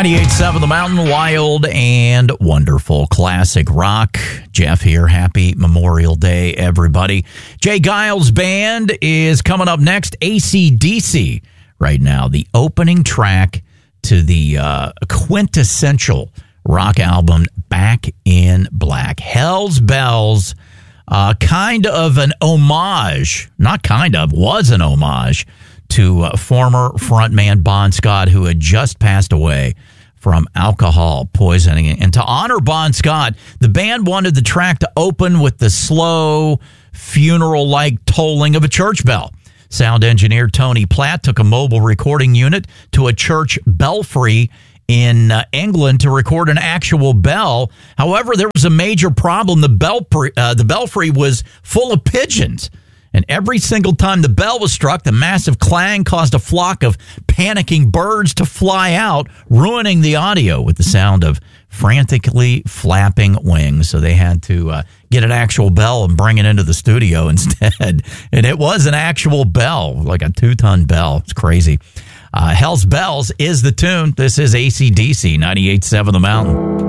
98.7 The Mountain, wild and wonderful classic rock. Jeff here. Happy Memorial Day, everybody. Jay Giles Band is coming up next. AC/DC right now. The opening track to the quintessential rock album, Back in Black. Hell's Bells, kind of an homage, was an homage to former frontman Bon Scott, who had just passed away from alcohol poisoning. And to honor Bon Scott, the band wanted the track to open with the slow, funeral-like tolling of a church bell. Sound engineer Tony Platt took a mobile recording unit to a church belfry in England to record an actual bell. However, there was a major problem. The belfry was full of pigeons. And every single time the bell was struck, the massive clang caused a flock of panicking birds to fly out, ruining the audio with the sound of frantically flapping wings. So they had to get an actual bell and bring it into the studio instead. And it was an actual bell, like a 2-ton bell. It's crazy. Hell's Bells is the tune. This is AC/DC, 98.7 The Mountain.